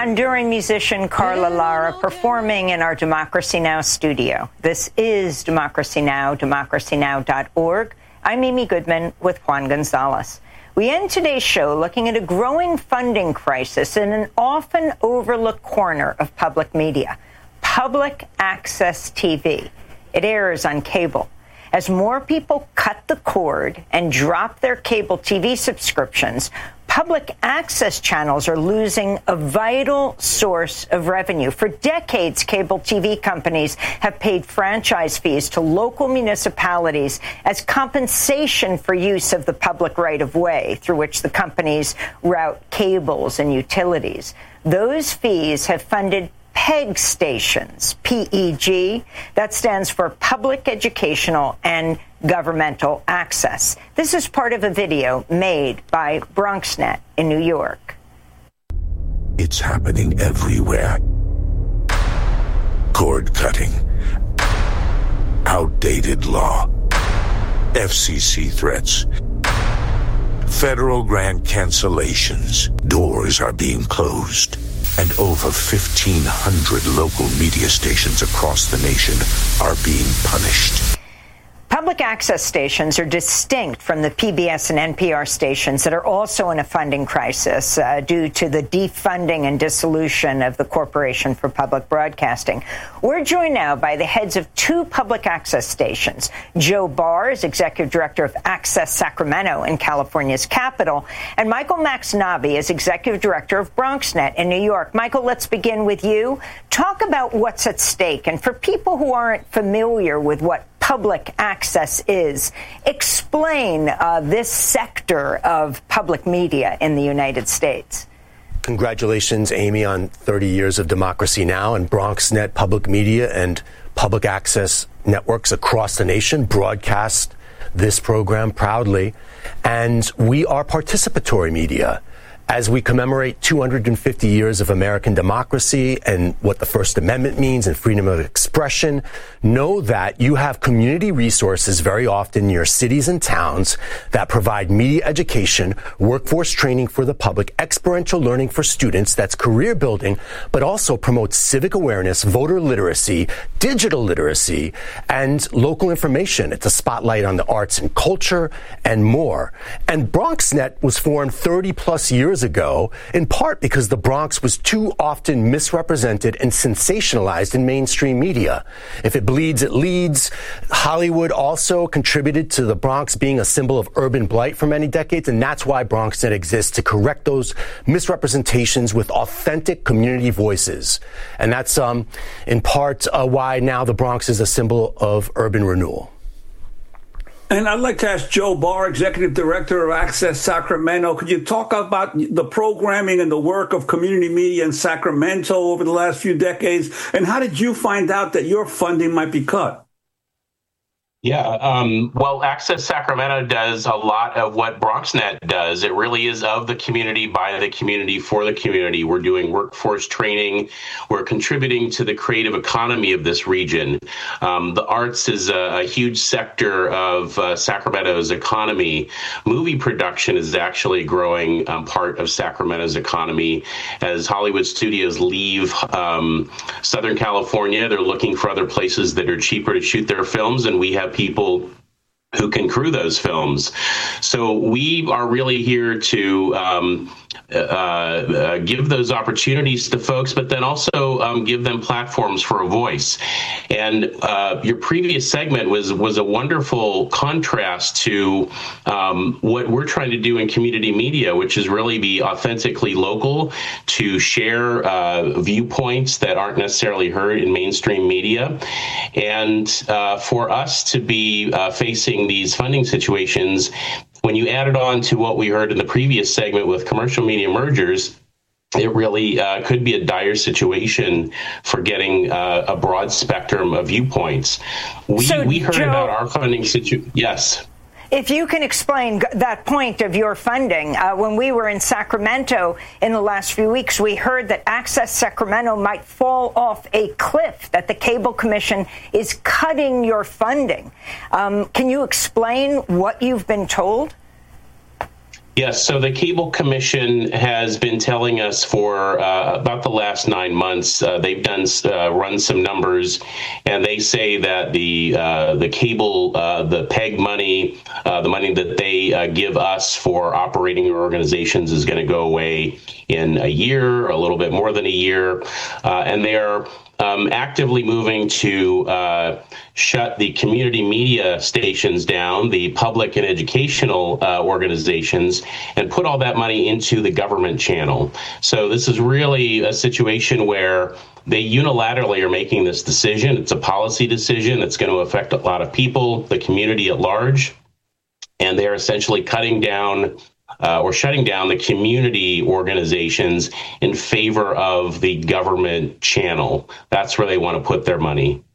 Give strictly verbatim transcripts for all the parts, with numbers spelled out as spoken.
Honduran musician Carla Lara performing in our Democracy Now! Studio. This is Democracy Now!, democracy now dot org. I'm Amy Goodman with Juan Gonzalez. We end today's show looking at a growing funding crisis in an often overlooked corner of public media, public access T V. It airs on cable. As more people cut the cord and drop their cable T V subscriptions, public access channels are losing a vital source of revenue. For decades, cable T V companies have paid franchise fees to local municipalities as compensation for use of the public right-of-way through which the companies route cables and utilities. Those fees have funded PEG stations, P E G, that stands for Public Educational and Governmental Access. This is part of a video made by BronxNet in New York. It's happening everywhere. Cord cutting, outdated law, F C C threats, federal grant cancellations, doors are being closed. And over fifteen hundred local media stations across the nation are being punished. Public access stations are distinct from the P B S and N P R stations that are also in a funding crisis uh, due to the defunding and dissolution of the Corporation for Public Broadcasting. We're joined now by the heads of two public access stations. Joe Barr is Executive Director of Access Sacramento in California's capital, and Michael Maxnavi is Executive Director of BronxNet in New York. Michael, let's begin with you. Talk about what's at stake. And for people who aren't familiar with what public access is, explain uh, this sector of public media in the United States. Congratulations, Amy, on thirty years of Democracy Now! And BronxNet Public Media and public access networks across the nation broadcast this program proudly. And we are participatory media. As we commemorate two hundred fifty years of American democracy and what the First Amendment means and freedom of expression, know that you have community resources very often in your cities and towns that provide media education, workforce training for the public, experiential learning for students, that's career building, but also promotes civic awareness, voter literacy, digital literacy, and local information. It's a spotlight on the arts and culture and more. And BronxNet was formed thirty plus years ago, in part because the Bronx was too often misrepresented and sensationalized in mainstream media. If it bleeds, it leads. Hollywood also contributed to the Bronx being a symbol of urban blight for many decades, and that's why BronxNet exists, to correct those misrepresentations with authentic community voices. And that's um, in part uh, why now the Bronx is a symbol of urban renewal. And I'd like to ask Joe Barr, Executive Director of Access Sacramento, could you talk about the programming and the work of community media in Sacramento over the last few decades? And how did you find out that your funding might be cut? Yeah, um, well, Access Sacramento does a lot of what BronxNet does. It really is of the community, by the community, for the community. We're doing workforce training. We're contributing to the creative economy of this region. Um, the arts is a, a huge sector of uh, Sacramento's economy. Movie production is actually a growing um, part of Sacramento's economy. As Hollywood studios leave um, Southern California, they're looking for other places that are cheaper to shoot their films, and we have people who can crew those films. So we are really here to um, uh, uh, give those opportunities to folks, but then also um, give them platforms for a voice. And uh, your previous segment was was a wonderful contrast to um, what we're trying to do in community media, which is really be authentically local, to share uh, viewpoints that aren't necessarily heard in mainstream media, and uh, for us to be uh, facing these funding situations. When you add it on to what we heard in the previous segment with commercial media mergers, it really uh, could be a dire situation for getting uh, a broad spectrum of viewpoints. We, so, we heard Joe, about our funding situation. Yes. If you can explain that point of your funding, uh, when we were in Sacramento in the last few weeks, we heard that Access Sacramento might fall off a cliff, that the Cable Commission is cutting your funding. Um, can you explain what you've been told? Yes, so the Cable Commission has been telling us for uh, about the last nine months. Uh, they've done uh, run some numbers, and they say that the uh, the cable, uh, the PEG money, uh, the money that they uh, give us for operating organizations is going to go away in a year, a little bit more than a year, uh, and they are Um, actively moving to uh, shut the community media stations down, the public and educational uh, organizations, and put all that money into the government channel. So this is really a situation where they unilaterally are making this decision. It's a policy decision that's going to affect a lot of people, the community at large, and they're essentially cutting down Uh, or shutting down the community organizations in favor of the government channel. That's where they want to put their money.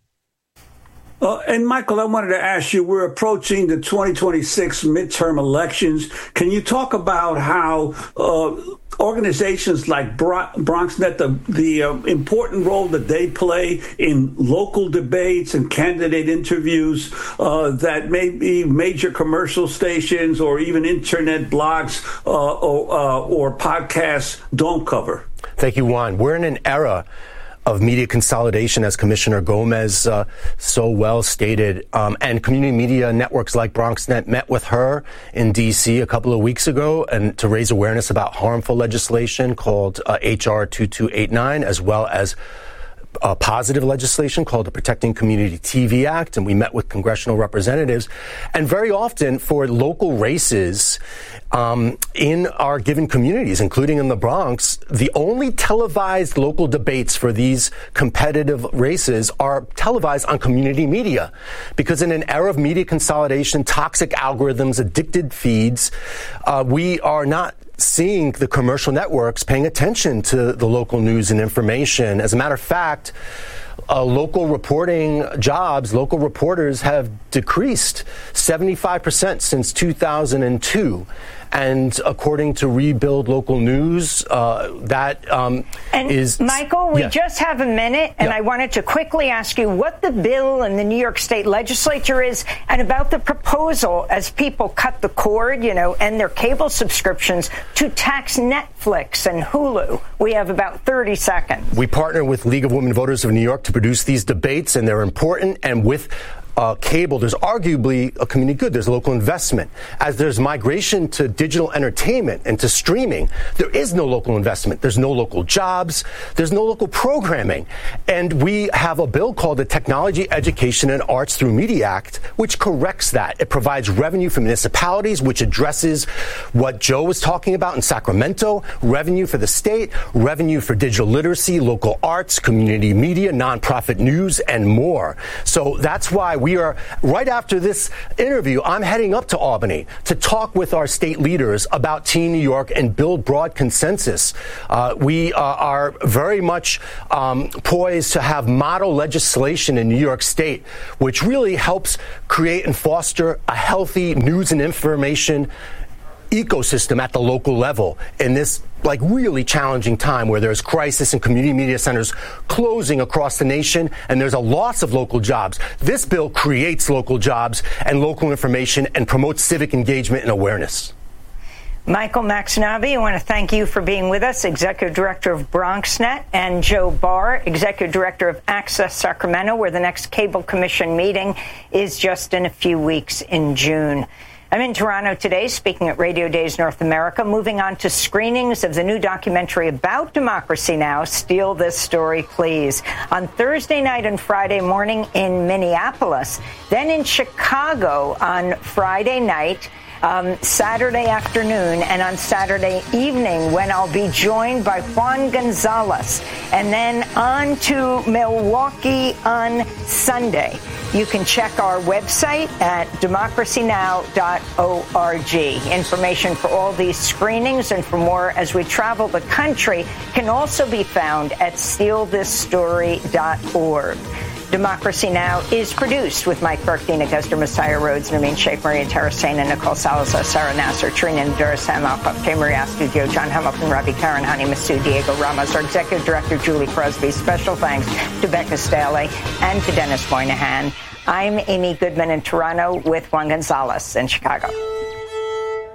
Uh, and Michael, I wanted to ask you, we're approaching the twenty twenty-six midterm elections. Can you talk about how uh, organizations like BronxNet, the, the uh, important role that they play in local debates and candidate interviews uh, that maybe major commercial stations or even internet blogs uh, or, uh, or podcasts don't cover? Thank you, Juan. We're in an era of media consolidation, as Commissioner Gomez uh, so well stated. Um, and community media networks like BronxNet met with her in D C a couple of weeks ago and to raise awareness about harmful legislation called uh, H R twenty-two eighty-nine, as well as Uh, positive legislation called the Protecting Community T V Act, and we met with congressional representatives. And very often for local races um, in our given communities, including in the Bronx, the only televised local debates for these competitive races are televised on community media. Because in an era of media consolidation, toxic algorithms, addicted feeds, uh, we are not seeing the commercial networks paying attention to the local news and information. As a matter of fact, uh, local reporting jobs, local reporters have decreased seventy-five percent since two thousand two. And according to Rebuild Local News, uh, that um, and is... Michael, we yeah. just have a minute, and yeah. I wanted to quickly ask you what the bill in the New York State legislature is and about the proposal as people cut the cord, you know, and their cable subscriptions to tax Netflix and Hulu. We have about thirty seconds. We partner with League of Women Voters of New York to produce these debates, and they're important. And with Uh, cable, there's arguably a community good. There's local investment. As there's migration to digital entertainment and to streaming, there is no local investment. There's no local jobs. There's no local programming. And we have a bill called the Technology, Education, and Arts Through Media Act, which corrects that. It provides revenue for municipalities, which addresses what Joe was talking about in Sacramento, revenue for the state, revenue for digital literacy, local arts, community media, nonprofit news, and more. So that's why we We are, right after this interview, I'm heading up to Albany to talk with our state leaders about Teen New York and build broad consensus. Uh, we uh, are very much um, poised to have model legislation in New York State, which really helps create and foster a healthy news and information ecosystem at the local level in this like really challenging time where there's crisis in community media centers closing across the nation and there's a loss of local jobs. This bill creates local jobs and local information and promotes civic engagement and awareness. Michael Maxinavi, I want to thank you for being with us, Executive Director of BronxNet, and Joe Barr, Executive Director of Access Sacramento, where the next Cable Commission meeting is just in a few weeks in June. I'm in Toronto today speaking at Radio Days North America, moving on to screenings of the new documentary about Democracy Now!, Steal This Story, Please, on Thursday night and Friday morning in Minneapolis, then in Chicago on Friday night, Um, Saturday afternoon, and on Saturday evening when I'll be joined by Juan Gonzalez, and then on to Milwaukee on Sunday. You can check our website at democracy now dot org. Information for all these screenings and for more as we travel the country can also be found at steal this story dot org. Democracy Now! Is produced with Mike Burke, Dina Gester, Messiah Rhodes, Naveen Sheikh, Maria Tarasena, Nicole Salazar, Sarah Nasser, Trina Ndura, Sam Alcoff, K. Maria Studio, John Hamilton, Ravi Karan, Hani Masood, Diego Ramos, our Executive Director, Julie Crosby. Special thanks to Becca Staley and to Dennis Moynihan. I'm Amy Goodman in Toronto with Juan Gonzalez in Chicago.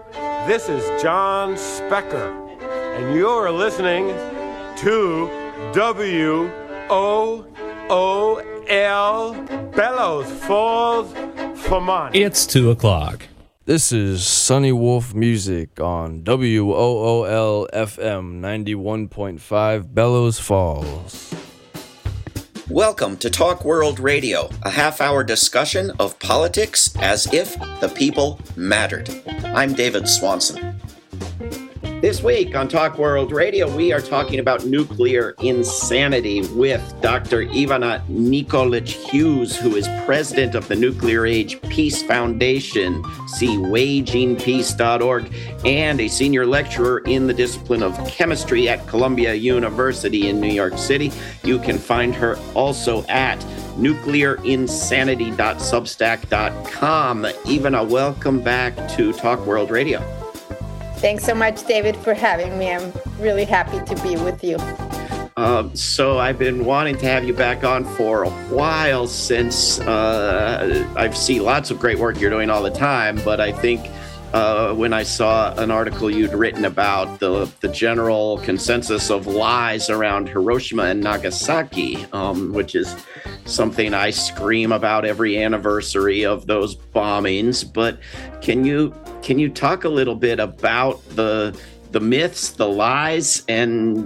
This is John Specker, and you're listening to W O O L, Bellows Falls, Vermont. It's two o'clock. This is Sunny Wolf Music on W O O L F M ninety-one point five, Bellows Falls. Welcome to Talk World Radio, a half-hour discussion of politics as if the people mattered. I'm David Swanson. This week on Talk World Radio, we are talking about nuclear insanity with Doctor Ivana Nikolic-Hughes, who is president of the Nuclear Age Peace Foundation, see waging peace dot org, and a senior lecturer in the discipline of chemistry at Columbia University in New York City. You can find her also at nuclear insanity dot substack dot com. Ivana, welcome back to Talk World Radio. Thanks so much, David, for having me. I'm really happy to be with you. Um, so I've been wanting to have you back on for a while since uh, I see lots of great work you're doing all the time, but I think uh, when I saw an article you'd written about the, the general consensus of lies around Hiroshima and Nagasaki, um, which is something I scream about every anniversary of those bombings, but can you Can you talk a little bit about the the myths, the lies, and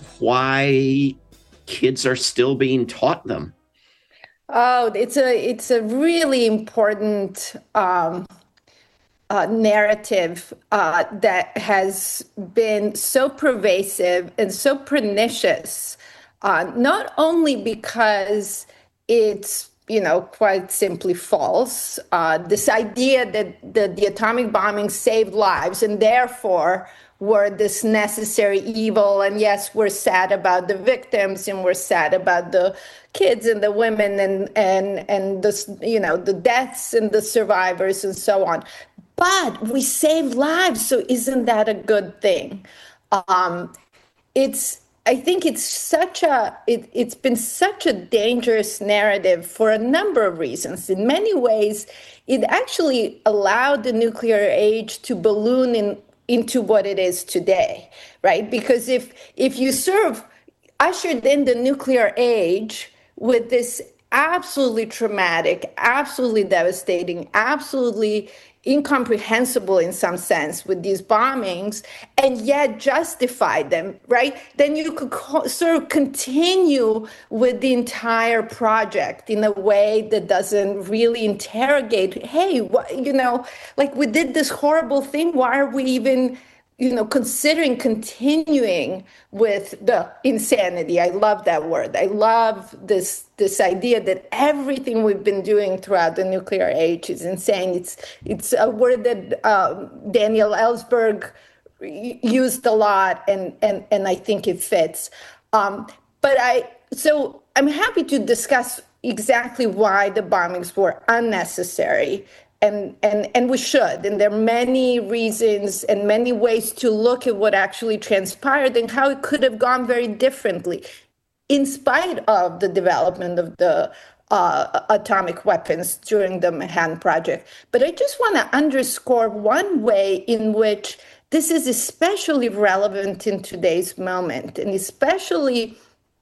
why kids are still being taught them? Oh, it's a it's a really important um, uh, narrative uh, that has been so pervasive and so pernicious, uh, not only because it's you know, quite simply false. Uh, this idea that the, the atomic bombing saved lives and therefore were this necessary evil. And yes, we're sad about the victims and we're sad about the kids and the women and, and, and the, you know, the deaths and the survivors and so on. But we saved lives, so isn't that a good thing? Um, it's I think it's such a, it, it's been such a dangerous narrative for a number of reasons. In many ways, it actually allowed the nuclear age to balloon in, into what it is today, right? Because if if you sort of ushered in the nuclear age with this absolutely traumatic, absolutely devastating, absolutely incomprehensible in some sense with these bombings, and yet justify them, right? Then you could co- sort of continue with the entire project in a way that doesn't really interrogate, hey, what, you know, like we did this horrible thing. Why are we even, you know, considering continuing with the insanity? I love that word. I love this this idea that everything we've been doing throughout the nuclear age is insane. It's it's a word that um, Daniel Ellsberg used a lot, and and and I think it fits. Um, but I so I'm happy to discuss exactly why the bombings were unnecessary. And, and and we should. And there are many reasons and many ways to look at what actually transpired and how it could have gone very differently, in spite of the development of the uh, atomic weapons during the Manhattan Project. But I just want to underscore one way in which this is especially relevant in today's moment, and especially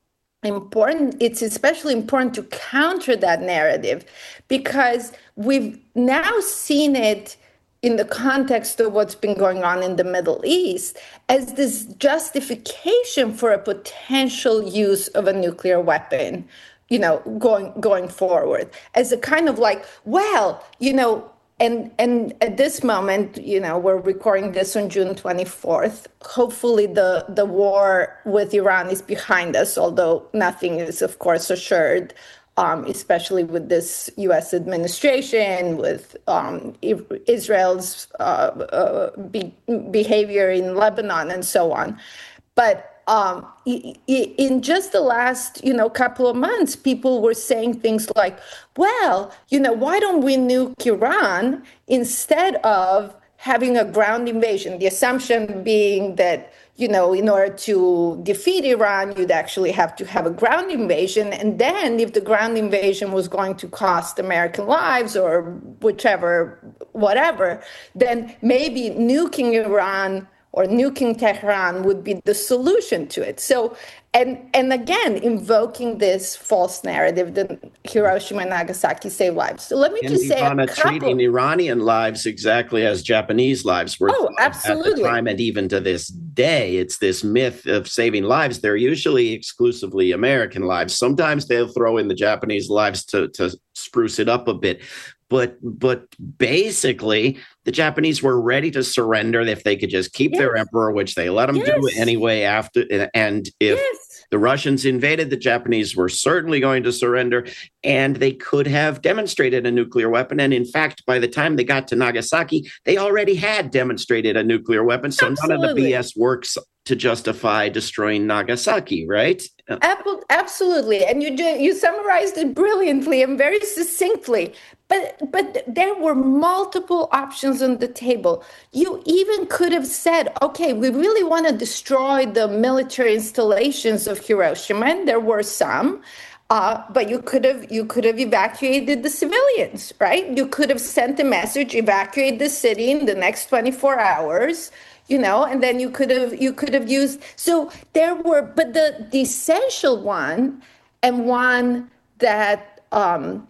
important. It's especially important to counter that narrative because we've now seen it in the context of what's been going on in the Middle East as this justification for a potential use of a nuclear weapon, you know, going going forward, as a kind of like, well, you know, and and at this moment, you know, we're recording this on June twenty-fourth. Hopefully the, the war with Iran is behind us, although nothing is, of course, assured. Um, especially with this U S administration, with um, Israel's uh, uh, be- behavior in Lebanon and so on. But um, in just the last, you know, couple of months, people were saying things like, well, you know, why don't we nuke Iran instead of having a ground invasion? The assumption being that, you know, in order to defeat Iran, you'd actually have to have a ground invasion. And then if the ground invasion was going to cost American lives or whichever, whatever, then maybe nuking Iran or nuking Tehran would be the solution to it. So, and and again, invoking this false narrative that Hiroshima and Nagasaki saved lives. So let me and just say Iran a are couple... treating Iranian lives exactly as Japanese lives were oh, absolutely. at the time, and even to this day, it's this myth of saving lives. They're usually exclusively American lives. Sometimes they'll throw in the Japanese lives to, to spruce it up a bit. But but basically, the Japanese were ready to surrender if they could just keep yes. their emperor, which they let them yes. do anyway after. And if yes. the Russians invaded, the Japanese were certainly going to surrender, and they could have demonstrated a nuclear weapon. And in fact, by the time they got to Nagasaki, they already had demonstrated a nuclear weapon. So Absolutely. None of the B S works to justify destroying Nagasaki, right? Absolutely. And you you summarized it brilliantly and very succinctly. But but there were multiple options on the table. You even could have said, okay, we really want to destroy the military installations of Hiroshima, and there were some. Uh, but you could have you could have evacuated the civilians, right? You could have sent a message, evacuate the city in the next twenty-four hours. You know, and then you could have you could have used. So there were, but the, the essential one, and one that um,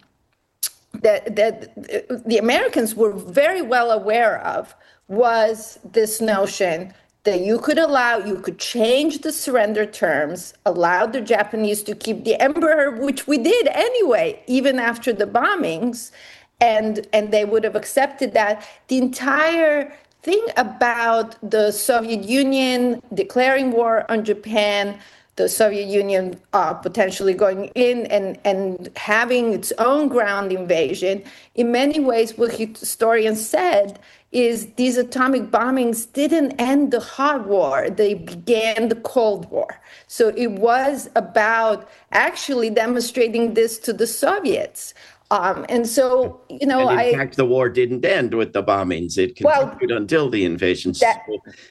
that that the Americans were very well aware of, was this notion that you could allow, you could change the surrender terms, allow the Japanese to keep the emperor, which we did anyway, even after the bombings, and and they would have accepted that. The entire thing about the Soviet Union declaring war on Japan, the Soviet Union uh, potentially going in and, and having its own ground invasion, in many ways, what historians said is these atomic bombings didn't end the hot war, they began the Cold War. So it was about actually demonstrating this to the Soviets. Um, and so, you know, and in I, fact, the war didn't end with the bombings. It continued well, until the invasion. That,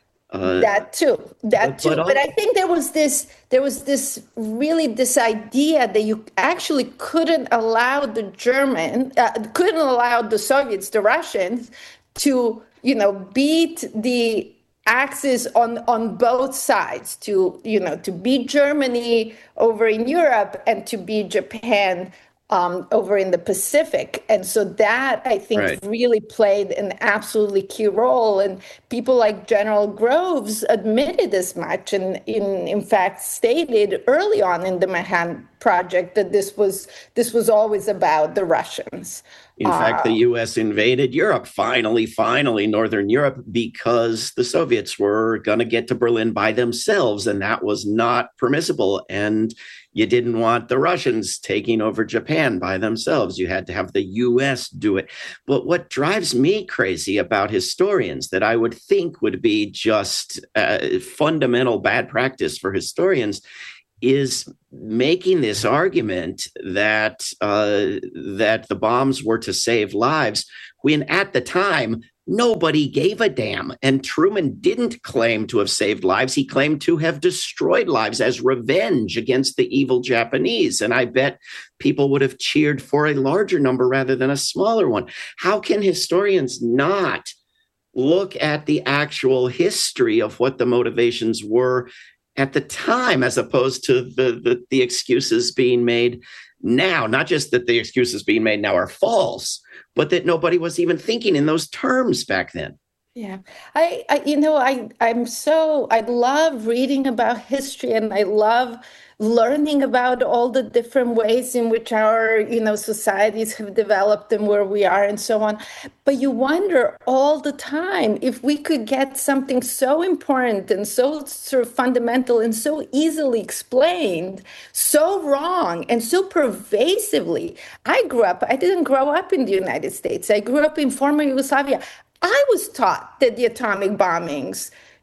uh, that too, that but, too. But, but I think there was this, there was this really this idea that you actually couldn't allow the German, uh, couldn't allow the Soviets, the Russians, to, you know, beat the Axis on on both sides, to, you know, to beat Germany over in Europe and to beat Japan Um, over in the Pacific. And so that, I think, right. really played an absolutely key role. And people like General Groves admitted as much, and in, in fact stated early on in the Manhattan Project that this was this was always about the Russians. In uh, fact, the U S invaded Europe, finally, finally, Northern Europe, because the Soviets were going to get to Berlin by themselves, and that was not permissible. And you didn't want the Russians taking over Japan by themselves. You had to have the U S do it. But what drives me crazy about historians, that I would think would be just uh, fundamental bad practice for historians, is making this argument that uh, that the bombs were to save lives, when at the time, nobody gave a damn. And Truman didn't claim to have saved lives. He claimed to have destroyed lives as revenge against the evil Japanese. And I bet people would have cheered for a larger number rather than a smaller one. How can historians not look at the actual history of what the motivations were at the time, as opposed to the, the, the excuses being made now? Not just that the excuses being made now are false, but that nobody was even thinking in those terms back then. Yeah, I, I you know, I, I'm so, I love reading about history, and I love learning about all the different ways in which our, you know, societies have developed and where we are and so on. But you wonder all the time if we could get something so important and so sort of fundamental and so easily explained, so wrong and so pervasively. I grew up, I didn't grow up in the United States. I grew up in former Yugoslavia. I was taught that the atomic bombings,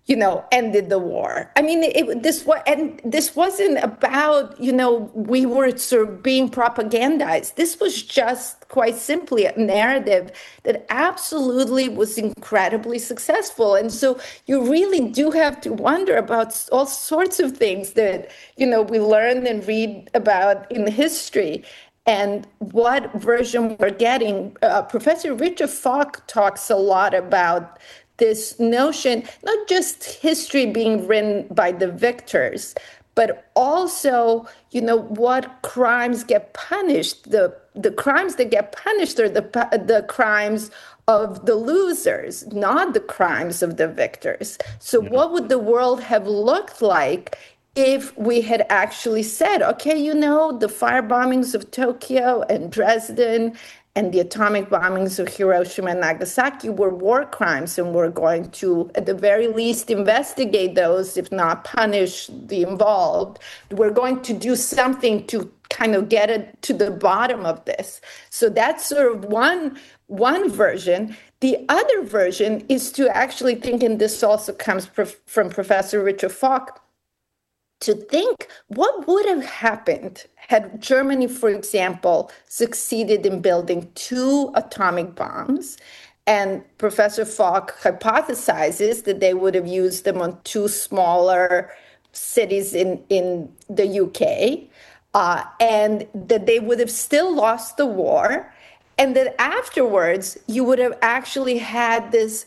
you know, ended the war. I mean, it, this was, and this wasn't about, you know, we were sort of being propagandized. This was just quite simply a narrative that absolutely was incredibly successful. And so you really do have to wonder about all sorts of things that, you know, we learn and read about in history. And what version we're getting. Uh, Professor Richard Falk talks a lot about this notion, not just history being written by the victors, but also, you know, what crimes get punished. The the crimes that get punished are the the crimes of the losers, not the crimes of the victors. So yeah. What would the world have looked like if we had actually said, okay, you know, the fire bombings of Tokyo and Dresden and the atomic bombings of Hiroshima and Nagasaki were war crimes, and we're going to, at the very least, investigate those, if not punish the involved. We're going to do something to kind of get it to the bottom of this. So that's sort of one, one version. The other version is to actually think, and this also comes prof- from Professor Richard Falk, to think what would have happened had Germany, for example, succeeded in building two atomic bombs. And Professor Falk hypothesizes that they would have used them on two smaller cities in, in the U K, uh, and that they would have still lost the war, and that afterwards you would have actually had this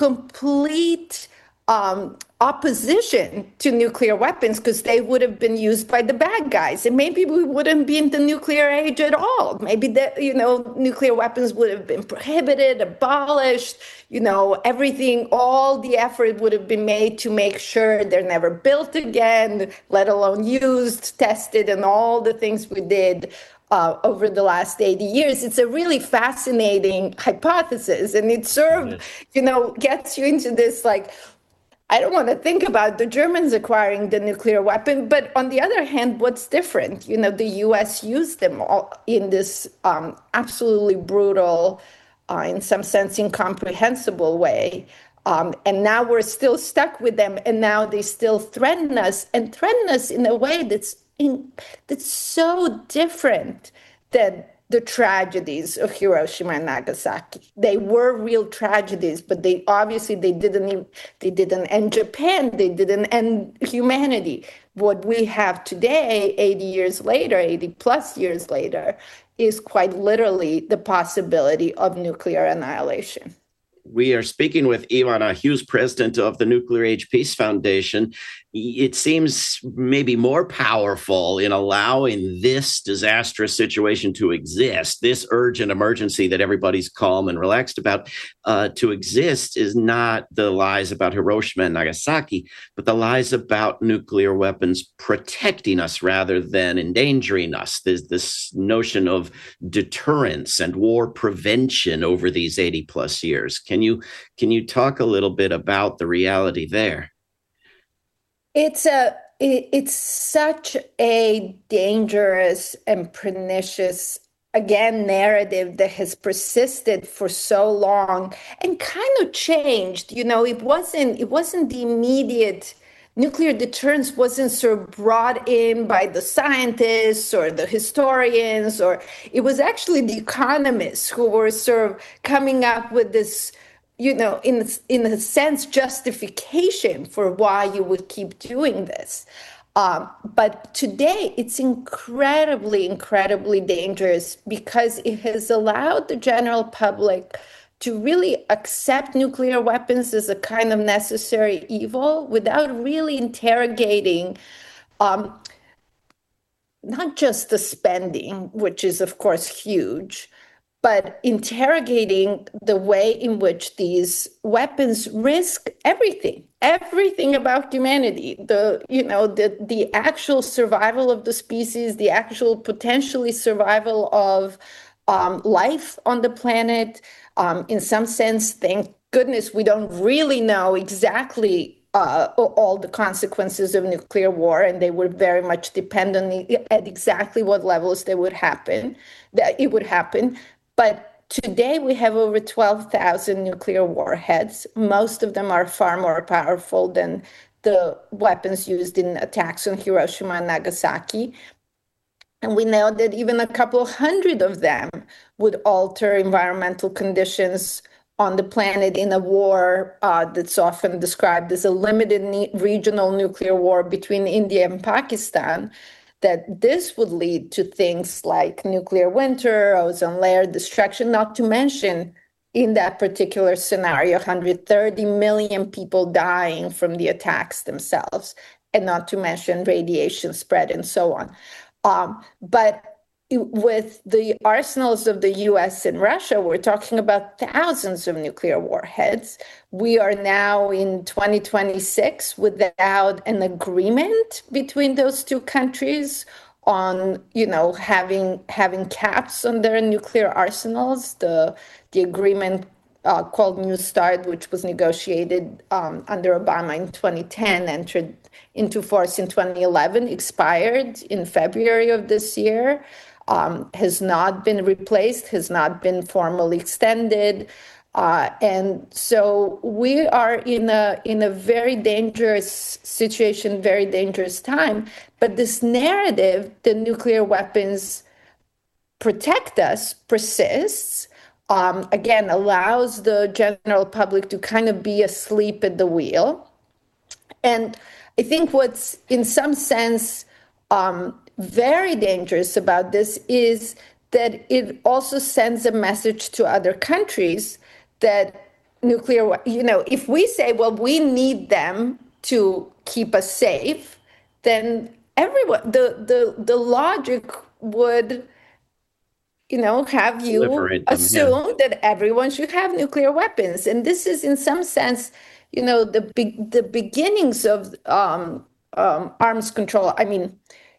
complete um, opposition to nuclear weapons, because they would have been used by the bad guys, and maybe we wouldn't be in the nuclear age at all. Maybe that, you know, nuclear weapons would have been prohibited, abolished, you know, everything, all the effort would have been made to make sure they're never built again, let alone used, tested, and all the things we did Uh, over the last eighty years. It's a really fascinating hypothesis, and it sort of, you know, gets you into this, like, I don't want to think about the Germans acquiring the nuclear weapon, but on the other hand, what's different? You know, the U S used them all in this um, absolutely brutal, uh, in some sense, incomprehensible way. Um, and now we're still stuck with them, and now they still threaten us, and threaten us in a way that's in, that's so different than the tragedies of Hiroshima and Nagasaki. They were real tragedies, but they obviously they didn't even, they didn't end Japan, they didn't end humanity. What we have today, eighty years later, eighty plus years later, is quite literally the possibility of nuclear annihilation. We are speaking with Ivana Hughes, president of the Nuclear Age Peace Foundation. It seems maybe more powerful in allowing this disastrous situation to exist, this urgent emergency that everybody's calm and relaxed about, uh, to exist is not the lies about Hiroshima and Nagasaki, but the lies about nuclear weapons protecting us rather than endangering us. There's this notion of deterrence and war prevention over these eighty plus years. Can you, can you talk a little bit about the reality there? It's a it, it's such a dangerous and pernicious, again, narrative that has persisted for so long and kind of changed. You know, it wasn't it wasn't the immediate nuclear deterrence wasn't sort of brought in by the scientists or the historians, or it was actually the economists who were sort of coming up with this, you know, in in a sense, justification for why you would keep doing this. Um, but today, it's incredibly, incredibly dangerous because it has allowed the general public to really accept nuclear weapons as a kind of necessary evil without really interrogating um, not just the spending, which is, of course, huge, but interrogating the way in which these weapons risk everything, everything about humanity, the, you know, the, the actual survival of the species, the actual potentially survival of um, life on the planet. Um, in some sense, thank goodness, we don't really know exactly uh, all the consequences of nuclear war, and they would very much depend on the, at exactly what levels they would happen, that it would happen. But today we have over twelve thousand nuclear warheads. Most of them are far more powerful than the weapons used in attacks on Hiroshima and Nagasaki. And we know that even a couple hundred of them would alter environmental conditions on the planet in a war uh, that's often described as a limited ne- regional nuclear war between India and Pakistan, that this would lead to things like nuclear winter, ozone layer destruction, not to mention, in that particular scenario, one hundred thirty million people dying from the attacks themselves, and not to mention radiation spread and so on. Um, but with the arsenals of the U S and Russia, we're talking about thousands of nuclear warheads. We are now in twenty twenty-six without an agreement between those two countries on, you know, having having caps on their nuclear arsenals. The the agreement uh, called New START, which was negotiated um, under Obama in twenty ten, entered into force in twenty eleven, expired in February of this year. Um, has not been replaced, has not been formally extended. Uh, and so we are in a in a very dangerous situation, very dangerous time. But this narrative, the nuclear weapons protect us, persists. Um, again, allows the general public to kind of be asleep at the wheel. And I think what's in some sense um, very dangerous about this is that it also sends a message to other countries that nuclear, you know, if we say, well, we need them to keep us safe, then everyone, the the the logic would, you know, have you them, assume yeah. that everyone should have nuclear weapons. And this is in some sense, you know, the be- the beginnings of um, um, arms control. I mean,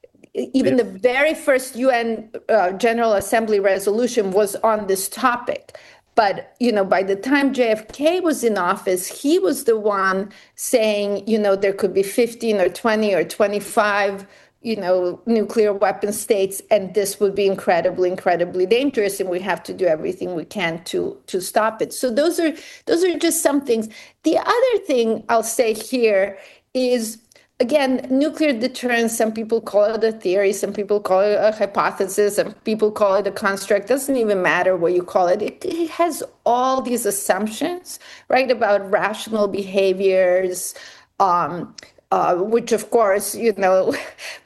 even the very first U N uh, General Assembly resolution was on this topic. But, you know, by the time J F K was in office, he was the one saying, you know, there could be fifteen or twenty or twenty-five, you know, nuclear weapon states, and this would be incredibly, incredibly dangerous, and we have to do everything we can to to stop it. So those are those are just some things. The other thing I'll say here is, again, nuclear deterrence, some people call it a theory, some people call it a hypothesis, some people call it a construct. Doesn't even matter what you call it. It, it has all these assumptions, right, about rational behaviors, um, uh, which, of course, you know,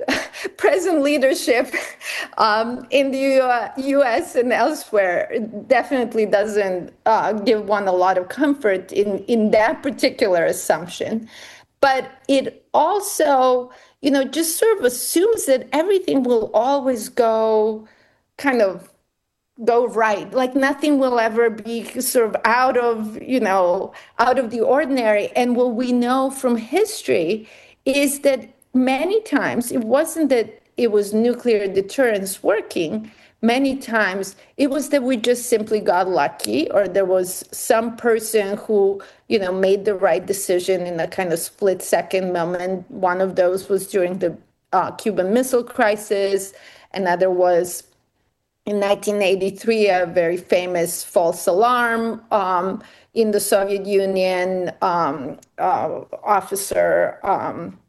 present leadership um, in the uh, U S and elsewhere definitely doesn't uh, give one a lot of comfort in, in that particular assumption. But it also, you know, just sort of assumes that everything will always go kind of go right. Like nothing will ever be sort of out of, you know, out of the ordinary. And what we know from history is that many times it wasn't that it was nuclear deterrence working. Many times it was that we just simply got lucky, or there was some person who, you know, made the right decision in a kind of split second moment. One of those was during the uh, Cuban Missile Crisis. Another was in nineteen eighty-three, a very famous false alarm um, in the Soviet Union. Um, uh, officer um,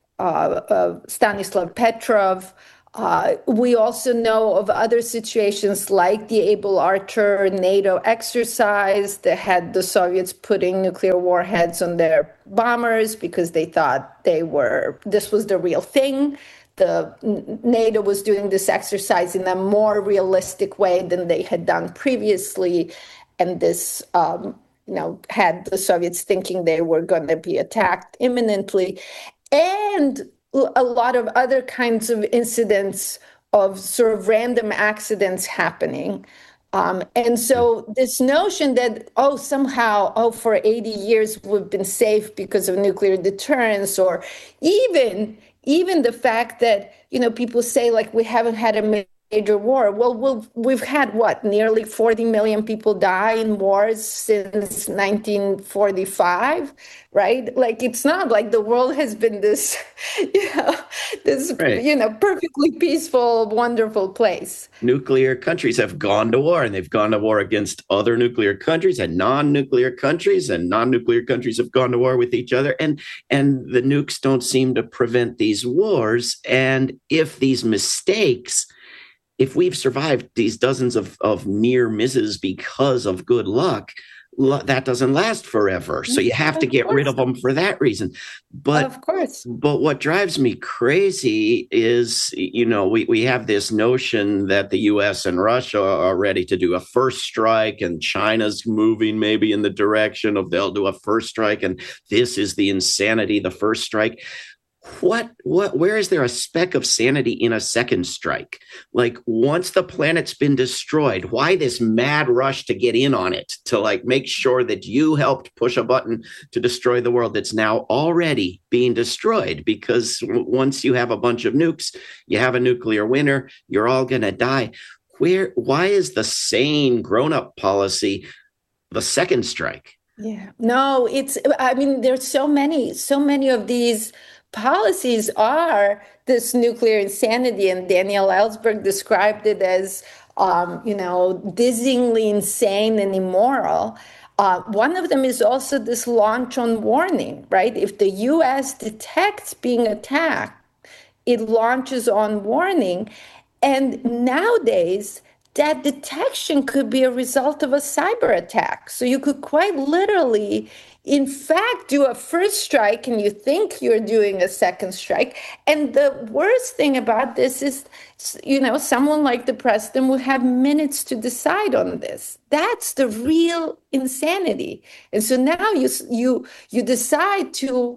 uh, uh, Stanislav Petrov. Uh, we also know of other situations like the Able Archer NATO exercise that had the Soviets putting nuclear warheads on their bombers because they thought they were, this was the real thing. The NATO was doing this exercise in a more realistic way than they had done previously. And this, um, you know, had the Soviets thinking they were going to be attacked imminently. And a lot of other kinds of incidents of sort of random accidents happening. Um, and so this notion that, oh, somehow, oh, for eighty years we've been safe because of nuclear deterrence, or even, even the fact that, you know, people say like we haven't had a major war. Well, we'll we've had what, nearly forty million people die in wars since nineteen forty-five, right? Like, it's not like the world has been this, you know, this, right. you know, perfectly peaceful, wonderful place. Nuclear countries have gone to war, and they've gone to war against other nuclear countries and non-nuclear countries, and non-nuclear countries have gone to war with each other. And, and the nukes don't seem to prevent these wars. And if these mistakes, if we've survived these dozens of, of near misses because of good luck, that doesn't last forever. So you have to get rid of them for that reason. But of course, but what drives me crazy is, you know, we, we have this notion that the U S and Russia are ready to do a first strike, and China's moving maybe in the direction of they'll do a first strike. And this is the insanity, the first strike. What, what, where is there a speck of sanity in a second strike? Like, once the planet's been destroyed, why this mad rush to get in on it, to like make sure that you helped push a button to destroy the world that's now already being destroyed? Because w- once you have a bunch of nukes, you have a nuclear winter, you're all going to die. Where, why is the sane grown-up policy the second strike? Yeah, no, it's, I mean, there's so many, so many of these policies are this nuclear insanity, and Daniel Ellsberg described it as, um, you know, dizzyingly insane and immoral. Uh, one of them is also this launch on warning, right? If the U S detects being attacked, it launches on warning. And nowadays, that detection could be a result of a cyber attack. So you could quite literally, in fact, do a first strike and you think you're doing a second strike. And the worst thing about this is, you know, someone like the president will have minutes to decide on this. That's the real insanity. And so now you you you decide to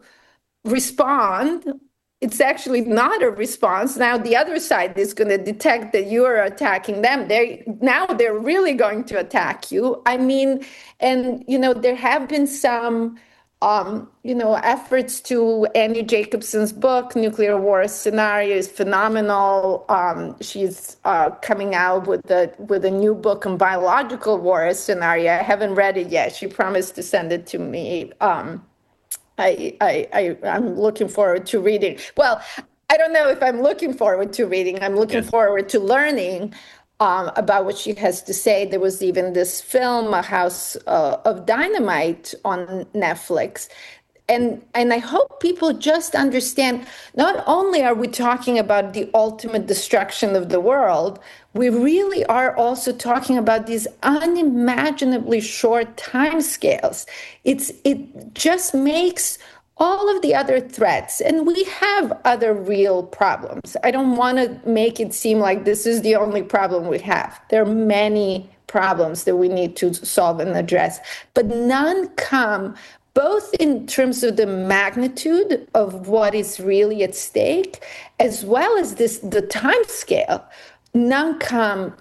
respond. It's actually not a response. Now the other side is going to detect that you are attacking them. They now they're really going to attack you. I mean, and you know, there have been some, um, you know, efforts to. Annie Jacobson's book, Nuclear War Scenario, is phenomenal. Um, she's uh, coming out with a with a new book on biological war scenario. I haven't read it yet. She promised to send it to me. Um, I, I, I, I'm looking forward to reading. Well, I don't know if I'm looking forward to reading. I'm looking yes. forward to learning um, about what she has to say. There was even this film, A House uh, of Dynamite, on Netflix. And, and I hope people just understand, not only are we talking about the ultimate destruction of the world, we really are also talking about these unimaginably short timescales. It's, it just makes all of the other threats, and we have other real problems. I don't want to make it seem like this is the only problem we have. There are many problems that we need to solve and address, but none come both in terms of the magnitude of what is really at stake, as well as this the time scale. None come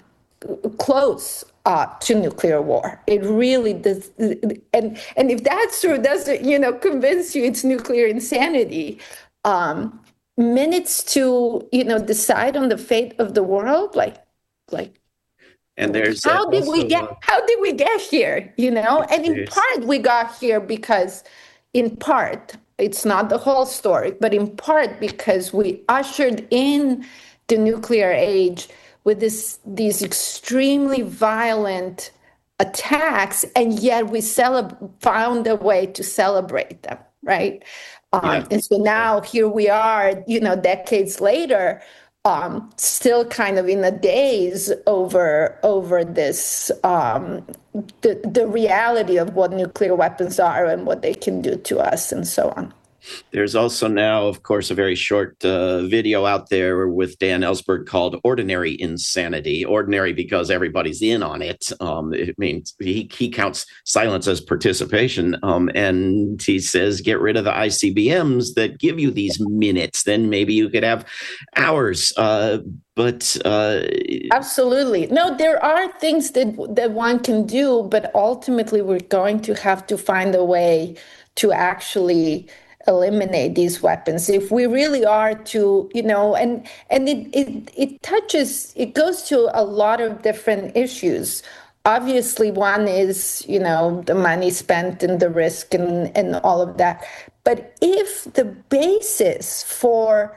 close uh, to nuclear war. It really does, and and if that sort of doesn't, you know, convince you it's nuclear insanity, um, minutes to, you know, decide on the fate of the world, like like. And there's how did we get how did we get here, you know? And in part we got here because, in part, it's not the whole story, but in part because we ushered in the nuclear age with this these extremely violent attacks, and yet we celeb- found a way to celebrate them, right? Um, yeah. And so now here we are, you know, decades later, Um, still kind of in a daze over over this um, the the reality of what nuclear weapons are and what they can do to us and so on. There's also now, of course, a very short uh, video out there with Dan Ellsberg called Ordinary Insanity. Ordinary because everybody's in on it. Um, it means he, he counts silence as participation. Um, and he says, get rid of the I C B Ms that give you these minutes. Then maybe you could have hours. Uh, but uh, Absolutely. No, there are things that, that one can do, but ultimately we're going to have to find a way to actually eliminate these weapons if we really are to, you know, and and it it it touches, it goes to a lot of different issues. Obviously, one is, you know, the money spent and the risk and, and all of that. But if the basis for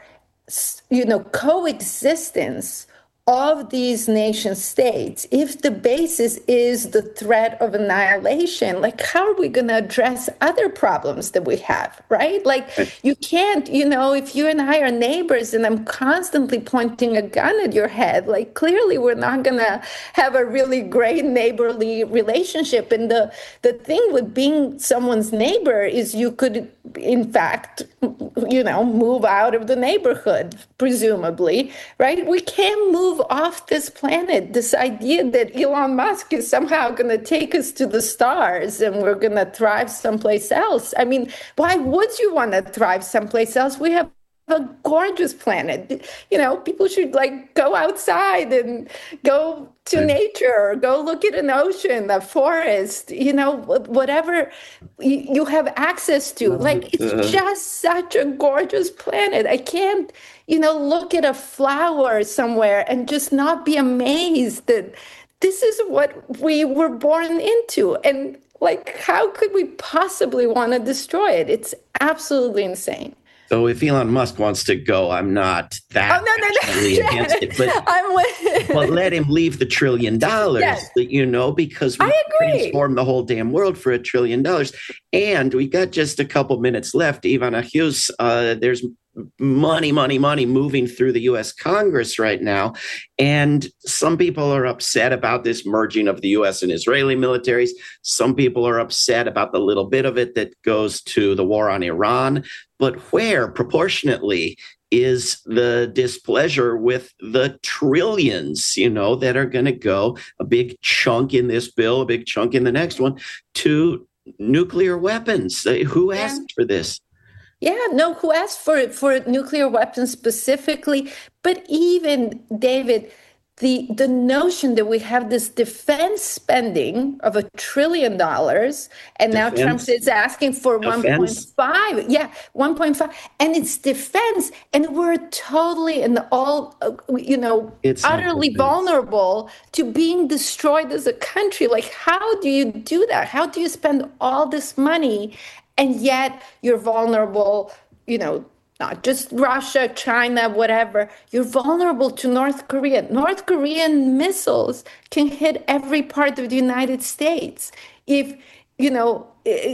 you know, coexistence of these nation states, if the basis is the threat of annihilation, like how are we going to address other problems that we have, right? Like you can't, you know, if you and I are neighbors and I'm constantly pointing a gun at your head, like clearly we're not going to have a really great neighborly relationship. And the, the thing with being someone's neighbor is you could, in fact, you know, move out of the neighborhood, presumably, right? We can't move off this planet. This idea that Elon Musk is somehow going to take us to the stars and we're going to thrive someplace else. I mean, why would you want to thrive someplace else? We have a gorgeous planet. You know, people should like go outside and go to right. nature, or go look at an ocean, a forest, you know, whatever you, you have access to. Like, it's uh, just such a gorgeous planet. I can't, you know, look at a flower somewhere and just not be amazed that this is what we were born into. And like, how could we possibly want to destroy it? It's absolutely insane. So if Elon Musk wants to go, I'm not that oh, no, no, no. against it. But, I'm with but let him leave the trillion dollars, yes. you know, because we transform the whole damn world for a trillion dollars. And we got just a couple minutes left. Ivana Hughes, uh, there's money, money, money moving through the U S Congress right now. And some people are upset about this merging of the U S and Israeli militaries. Some people are upset about the little bit of it that goes to the war on Iran. But where, proportionately, is the displeasure with the trillions, you know, that are going to go, a big chunk in this bill, a big chunk in the next one, to nuclear weapons? Who asked yeah. for this? Yeah, no, who asked for for nuclear weapons specifically? But even, David, the the notion that we have this defense spending of a trillion dollars, and defense. Now Trump is asking for one point five. Yeah, one point five. And it's defense. And we're totally and all, uh, you know, it's utterly vulnerable to being destroyed as a country. Like, how do you do that? How do you spend all this money and yet you're vulnerable, you know, not just Russia, China, whatever. You're vulnerable to North Korea. North Korean missiles can hit every part of the United States. If, you know,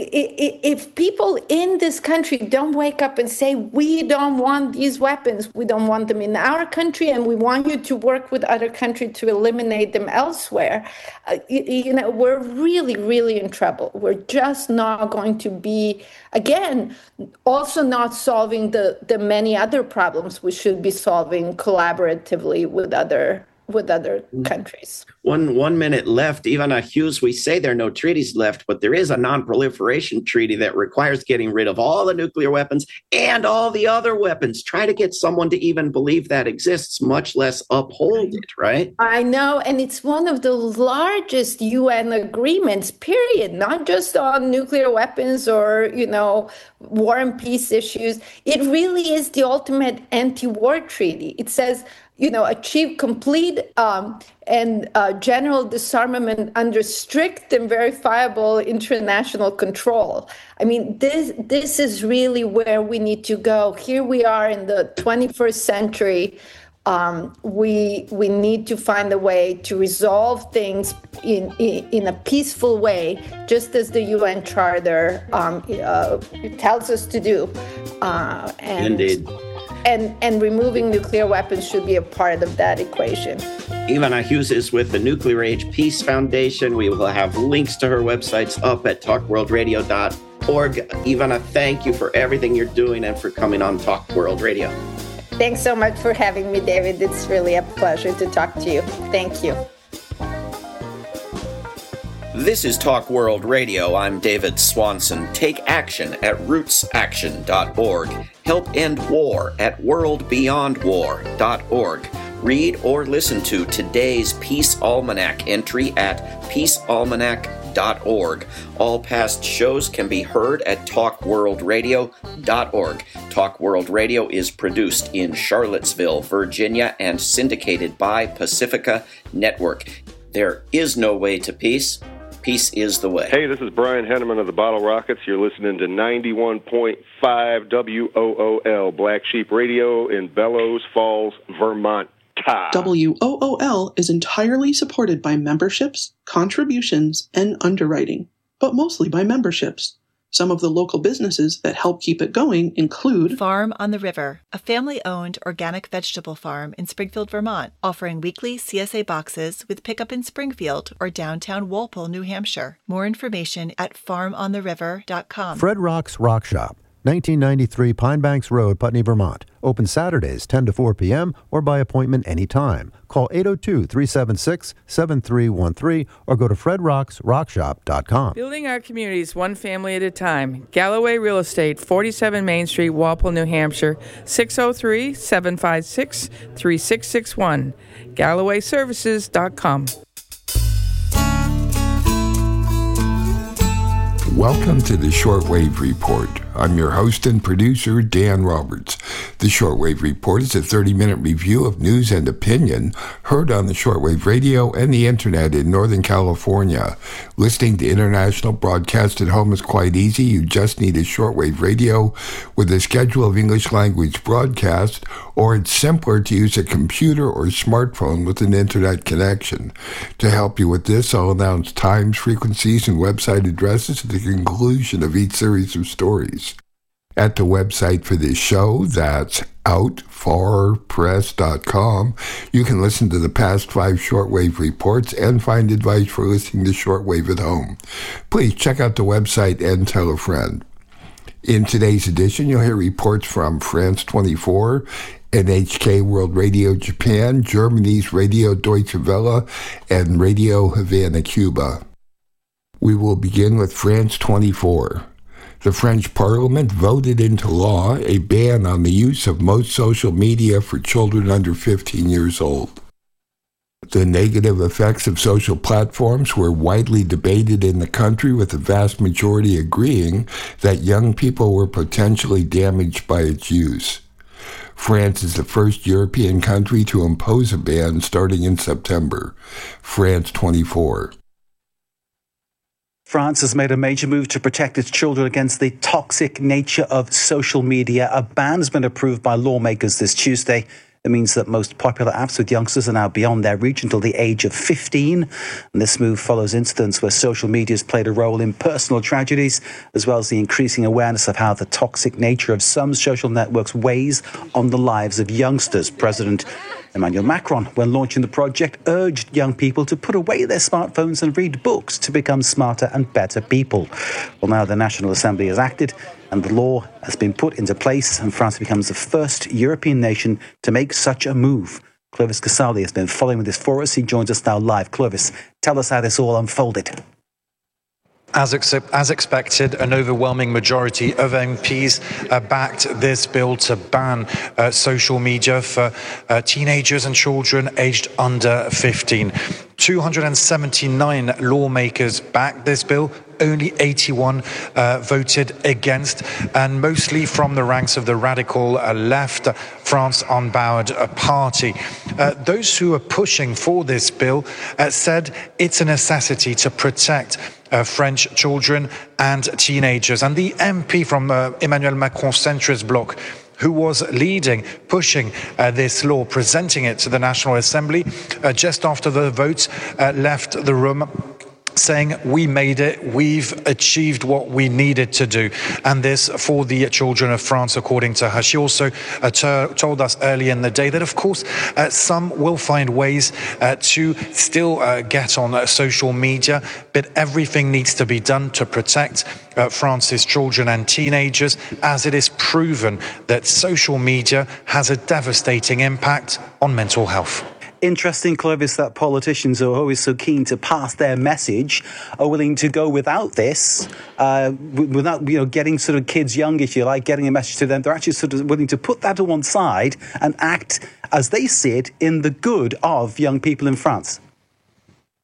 if people in this country don't wake up and say, we don't want these weapons, we don't want them in our country, and we want you to work with other countries to eliminate them elsewhere, uh, you, you know, we're really, really in trouble. We're just not going to be, again, also not solving the, the many other problems we should be solving collaboratively with other with other countries. One one minute left. Ivana Hughes, we say there are no treaties left, but there is a non-proliferation treaty that requires getting rid of all the nuclear weapons and all the other weapons. Try to get someone to even believe that exists, much less uphold it, right? I know, and it's one of the largest U N agreements, period, not just on nuclear weapons or, you know, war and peace issues. It really is the ultimate anti-war treaty. It says, you know, achieve complete um, and uh, general disarmament under strict and verifiable international control. I mean, this this is really where we need to go. Here we are in the twenty-first century. Um, we we need to find a way to resolve things in in, in a peaceful way, just as the U N Charter um, uh, tells us to do. Uh, and, Indeed. And, and removing nuclear weapons should be a part of that equation. Ivana Hughes is with the Nuclear Age Peace Foundation. We will have links to her websites up at talk world radio dot org. Ivana, thank you for everything you're doing and for coming on Talk World Radio. Thanks so much for having me, David. It's really a pleasure to talk to you. Thank you. This is Talk World Radio. I'm David Swanson. Take action at roots action dot org. Help end war at world beyond war dot org. Read or listen to today's Peace Almanac entry at peace almanac dot org. All past shows can be heard at talk world radio dot org. Talk World Radio is produced in Charlottesville, Virginia, and syndicated by Pacifica Network. There is no way to peace Peace is the way. Hey, this is Brian Henneman of the Bottle Rockets. You're listening to ninety-one point five W O O L, Black Sheep Radio in Bellows Falls, Vermont. W O O L is entirely supported by memberships, contributions, and underwriting, but mostly by memberships. Some of the local businesses that help keep it going include Farm on the River, a family-owned organic vegetable farm in Springfield, Vermont, offering weekly C S A boxes with pickup in Springfield or downtown Walpole, New Hampshire. More information at farm on the river dot com. Fred Rock's Rock Shop, nineteen ninety-three Pine Banks Road, Putney, Vermont. Open Saturdays ten to four p.m. or by appointment anytime. Call eight oh two, three seven six, seven three one three or go to fred rocks rock shop dot com. Building our communities one family at a time. Galloway Real Estate, forty-seven Main Street, Walpole, New Hampshire, six oh three, seven five six, three six six one. galloway services dot com. Welcome to the Shortwave Report. I'm your host and producer, Dan Roberts. The Shortwave Report is a thirty-minute review of news and opinion heard on the shortwave radio and the internet in Northern California. Listening to international broadcast at home is quite easy. You just need a shortwave radio with a schedule of English language broadcast, or it's simpler to use a computer or smartphone with an internet connection. To help you with this, I'll announce times, frequencies, and website addresses at the conclusion of each series of stories. At the website for this show, that's out far press dot com, you can listen to the past five shortwave reports and find advice for listening to shortwave at home. Please check out the website and tell a friend. In today's edition, you'll hear reports from France twenty-four, N H K World Radio Japan, Germany's Radio Deutsche Welle, and Radio Havana, Cuba. We will begin with France twenty-four. The French Parliament voted into law a ban on the use of most social media for children under fifteen years old. The negative effects of social platforms were widely debated in the country, with the vast majority agreeing that young people were potentially damaged by its use. France is the first European country to impose a ban starting in September. France twenty-four. France has made a major move to protect its children against the toxic nature of social media. A ban has been approved by lawmakers this Tuesday. It means that most popular apps with youngsters are now beyond their reach until the age of fifteen. And this move follows incidents where social media has played a role in personal tragedies, as well as the increasing awareness of how the toxic nature of some social networks weighs on the lives of youngsters. President Emmanuel Macron, when launching the project, urged young people to put away their smartphones and read books to become smarter and better people. Well, now the National Assembly has acted and the law has been put into place, and France becomes the first European nation to make such a move. Clovis Casali has been following this for us. He joins us now live. Clovis, tell us how this all unfolded. As, ex- as expected, an overwhelming majority of M Ps uh, backed this bill to ban uh, social media for uh, teenagers and children aged under fifteen. two hundred seventy-nine lawmakers backed this bill. Only eighty-one uh, voted against, and mostly from the ranks of the radical uh, left, uh, France Unbowed uh, party. Uh, those who are pushing for this bill uh, said it's a necessity to protect Uh, French children and teenagers. And the M P from uh, Emmanuel Macron's centrist bloc, who was leading, pushing uh, this law, presenting it to the National Assembly, uh, just after the vote, uh, left the room, saying, we made it, we've achieved what we needed to do. And this for the children of France, according to her. She also uh, t- told us earlier in the day that, of course, uh, some will find ways uh, to still uh, get on uh, social media, but everything needs to be done to protect uh, France's children and teenagers, as it is proven that social media has a devastating impact on mental health. Interesting, Clovis, that politicians who are always so keen to pass their message are willing to go without this, uh, without you know getting sort of kids young, if you like, getting a message to them. They're actually sort of willing to put that to one side and act as they see it in the good of young people in France.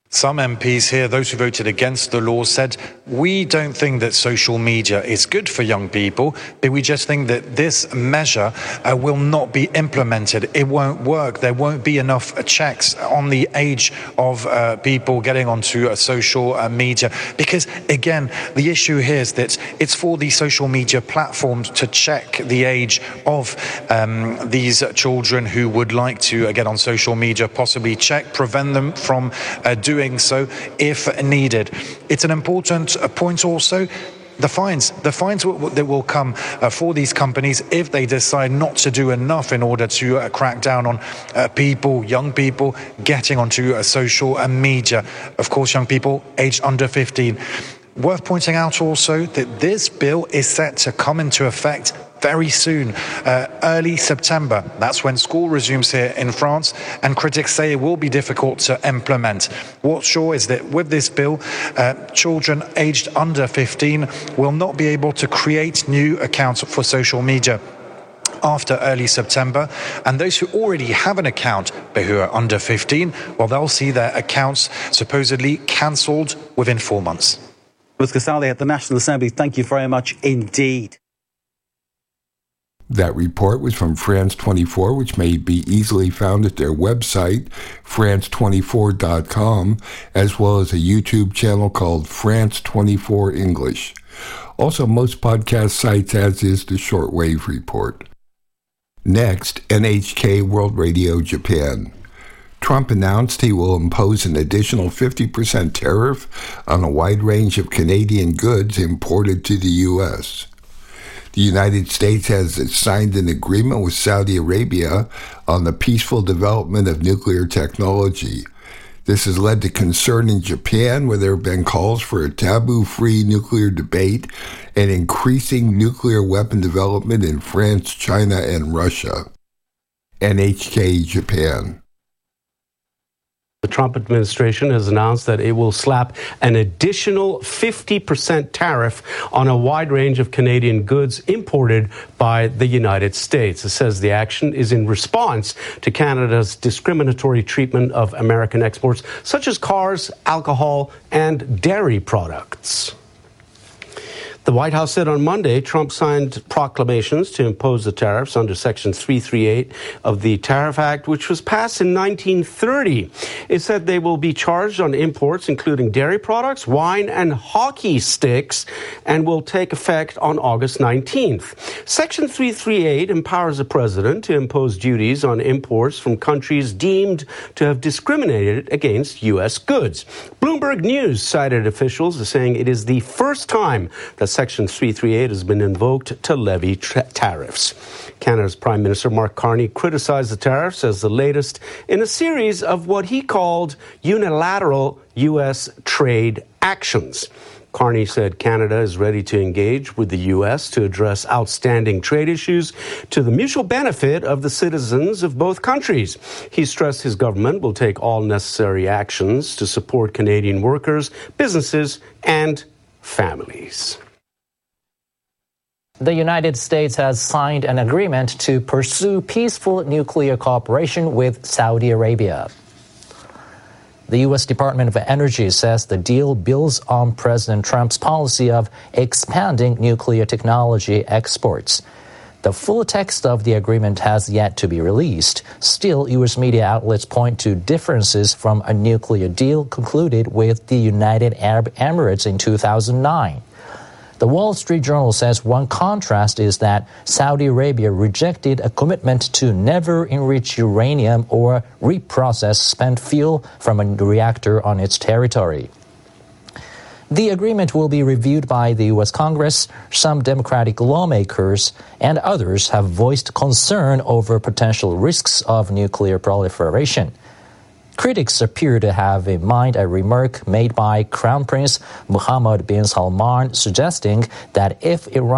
Some M Ps here, those who voted against the law, said, we don't think that social media is good for young people, but we just think that this measure uh, will not be implemented. It won't work. There won't be enough checks on the age of uh, people getting onto uh, social uh, media. Because, again, the issue here is that it's for the social media platforms to check the age of um, these children who would like to uh, get on social media, possibly check, prevent them from uh, doing doing so if needed. It's an important point also. The fines, the fines that will come uh, for these companies if they decide not to do enough in order to uh, crack down on uh, people, young people, getting onto uh, social uh, media. Of course, young people aged under fifteen. Worth pointing out also that this bill is set to come into effect very soon, uh, early September. That's when school resumes here in France, and critics say it will be difficult to implement. What's sure is that with this bill, uh, children aged under fifteen will not be able to create new accounts for social media after early September, and those who already have an account but who are under fifteen, well, they'll see their accounts supposedly cancelled within four months. Louis Casale at the National Assembly, thank you very much indeed. That report was from France twenty-four, which may be easily found at their website, France twenty-four dot com, as well as a YouTube channel called France twenty-four English. Also, most podcast sites, as is the Shortwave Report. Next, N H K World Radio Japan. Trump announced he will impose an additional fifty percent tariff on a wide range of Canadian goods imported to the U S The United States has signed an agreement with Saudi Arabia on the peaceful development of nuclear technology. This has led to concern in Japan, where there have been calls for a taboo-free nuclear debate and increasing nuclear weapon development in France, China, and Russia. N H K Japan. The Trump administration has announced that it will slap an additional fifty percent tariff on a wide range of Canadian goods imported by the United States. It says the action is in response to Canada's discriminatory treatment of American exports, such as cars, alcohol, and dairy products. The White House said on Monday Trump signed proclamations to impose the tariffs under Section three thirty-eight of the Tariff Act, which was passed in nineteen thirty. It said they will be charged on imports, including dairy products, wine, and hockey sticks, and will take effect on August nineteenth. Section three thirty-eight empowers the president to impose duties on imports from countries deemed to have discriminated against U S goods. Bloomberg News cited officials as saying it is the first time that Section three thirty-eight has been invoked to levy tra- tariffs. Canada's Prime Minister Mark Carney criticized the tariffs as the latest in a series of what he called unilateral U S trade actions. Carney said Canada is ready to engage with the U S to address outstanding trade issues to the mutual benefit of the citizens of both countries. He stressed his government will take all necessary actions to support Canadian workers, businesses, and families. The United States has signed an agreement to pursue peaceful nuclear cooperation with Saudi Arabia. The U S Department of Energy says the deal builds on President Trump's policy of expanding nuclear technology exports. The full text of the agreement has yet to be released. Still, U S media outlets point to differences from a nuclear deal concluded with the United Arab Emirates in two thousand nine. The Wall Street Journal says one contrast is that Saudi Arabia rejected a commitment to never enrich uranium or reprocess spent fuel from a reactor on its territory. The agreement will be reviewed by the U S Congress. Some Democratic lawmakers and others have voiced concern over potential risks of nuclear proliferation. Critics appear to have in mind a remark made by Crown Prince Mohammed bin Salman suggesting that if Iran